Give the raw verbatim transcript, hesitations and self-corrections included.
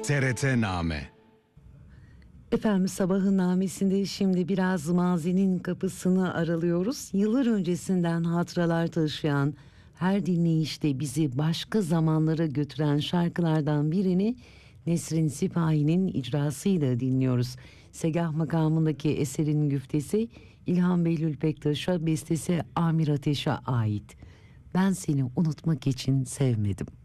T R T-Name. Efendim, sabahın namesinde şimdi biraz mazinin kapısını aralıyoruz. Yıllar öncesinden hatıralar taşıyan, her dinleyişte bizi başka zamanlara götüren şarkılardan birini Nesrin Sipahi'nin icrasıyla dinliyoruz. Segah makamındaki eserin güftesi İlhan Behlül Bektaş'a, bestesi Amir Ateş'e ait. Ben seni unutmak için sevmedim.